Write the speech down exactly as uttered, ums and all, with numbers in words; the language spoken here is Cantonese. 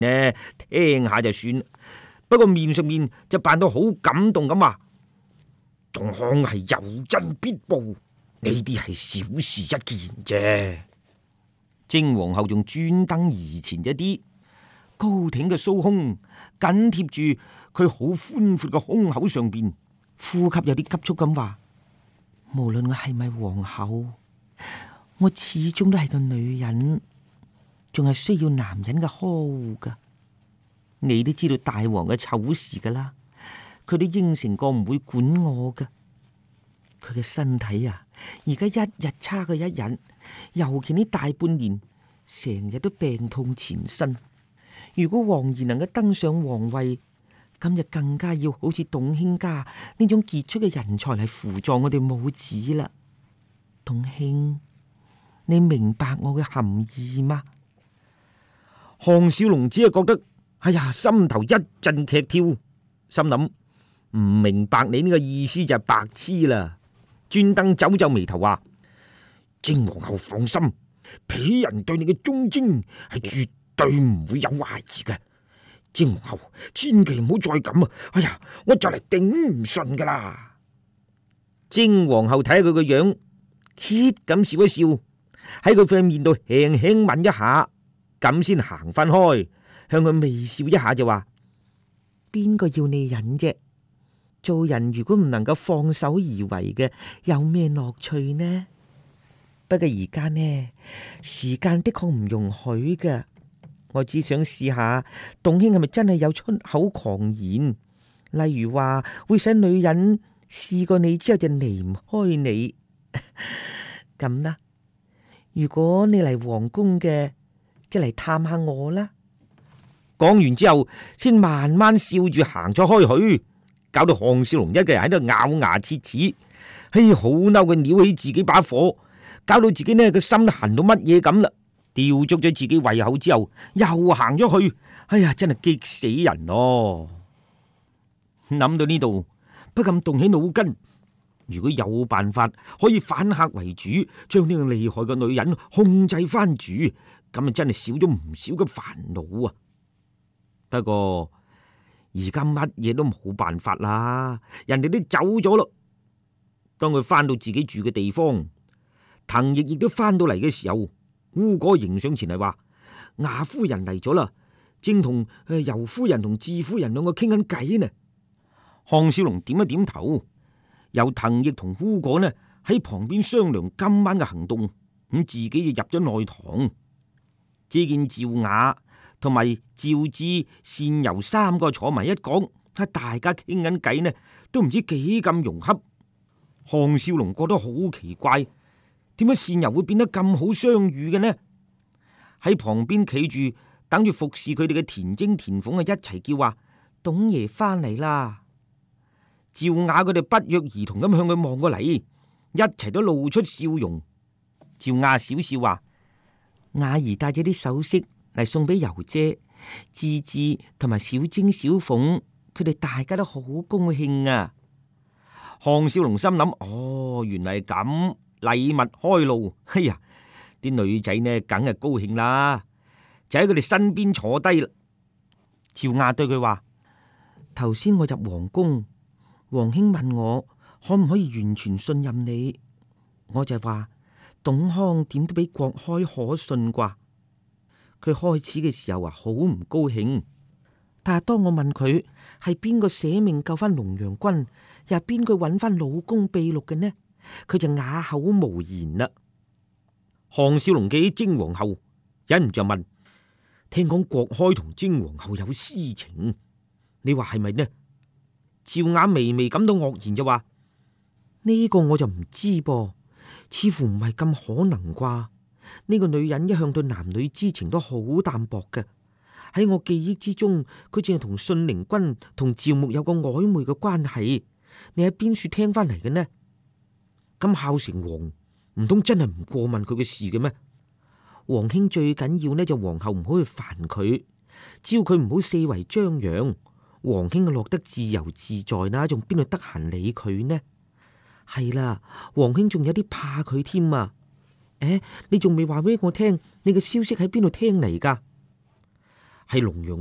呢，聽下就算，不過面上面就扮到好感動咁話，東康係有恩必報，呢啲係小事一件啫。精皇后仲專登移前一啲，高挺嘅酥胸緊貼住佢好寬闊嘅胸口上邊，呼吸有啲急促咁話，無論我係咪皇后，我始終都係個女人，仲係需要男人嘅呵護噶。你都知道大王嘅醜事噶啦，佢都應承過唔會管我噶。佢嘅身體啊，而家一日差過一日，尤其呢大半年，成日都病痛纏身。如果王兒能夠登上皇位，咁就更加要好似董卿家呢種傑出嘅人才嚟輔助我哋母子啦。董卿，你明白我嘅含義嗎？項少龍只係覺得，哎呀，心頭一陣劇跳，心諗唔明白你呢個意思就係白痴啦。專登皺皺眉頭話：精皇后放心，鄙人對你嘅忠貞係絕對唔會有懷疑嘅。精皇后千祈唔好再咁啊！哎呀，我就嚟頂唔順噶啦。精皇后睇下佢個樣，揭咁笑一笑，喺佢塊面度輕輕吻一下，咁先行翻開，向佢微笑一下就話：邊個要你忍啫？做人如果唔能夠放手而為嘅，有咩樂趣呢？不過而家呢，時間的確唔容許嘅。我只想試下，董卿係咪真係有出口狂言？例如話會使女人試過你之後就離唔開你咁啦。如果你嚟皇宮嘅，即嚟探下我啦。講完之後，先慢慢笑住行咗開去。搞到項少龍一個人喺度咬牙切齒，嘿，好嬲佢撩起自己把火，搞到自己呢個心都痕到乜嘢咁啦，吊足咗自己胃口之後，又行咗去，哎呀，真係激死人咯！諗到呢度，不禁動起腦筋，如果有辦法可以反客為主，將呢個厲害嘅女人控制翻住，咁啊真係少咗唔少嘅煩惱啊！不過，而家乜嘢都冇辦法啦，人哋都走咗咯。當佢翻到自己住嘅地方，藤亦亦都翻到嚟嘅時候，烏果迎上前嚟話：雅夫人嚟咗啦，正同誒尤夫人同智夫人兩個傾緊偈呢。項少龍點一點頭，由藤亦同烏果呢喺旁邊商量今晚嘅行動，咁自己就入咗內堂，只見趙雅同埋趙志、善由三個坐埋一講，喺大家傾緊偈呢，都唔知幾咁融洽。項少龍覺得好奇怪，點解善由會變得咁好相與嘅呢？喺旁邊企住等住服侍佢哋嘅田征田鳳啊，一齊叫話：董爺翻嚟啦！趙雅佢哋不約而同咁向佢望過嚟，一齊都露出笑容。趙雅笑笑話：雅兒帶咗啲首飾嚟送俾尤姐、志志同埋小晶、小鳳，佢哋大家都好高興啊！項少龍心諗：哦，原來係咁，禮物開路，哎呀，啲女仔呢，梗係高興啦，就喺佢哋身邊坐低啦。趙雅對佢話：頭先我入皇宮，皇兄問我可唔可以完全信任你，我就話董康點都比郭開可信啩。佢開始嘅時候啊，好唔高興，但係當我問佢係邊個捨命救翻龍陽君，又係邊個揾翻老公秘錄嘅呢，佢就啞口無言啦。項少龍記起精皇后，忍唔住問：聽講郭開同精皇后有私情，你話係咪呢？趙雅微微感到愕然，就話：呢個我就唔知噃，似乎唔係咁可能啩。呢個女人一向對男女之情都好淡薄嘅，喺我記憶之中，佢淨係同信陵君同趙牧有個曖昧嘅關係。你喺邊處聽翻嚟嘅呢？咁孝成王唔通真係唔過問佢嘅事嘅咩？皇兄最緊要呢就皇后唔好去煩佢，只要佢唔好四圍張揚，皇兄就落得自由自在啦，仲邊度得閒理佢呢？係啦，皇兄仲有啲怕佢添啊！誒，你仲未話俾我聽，你嘅消息喺邊度聽嚟噶？ 係龍陽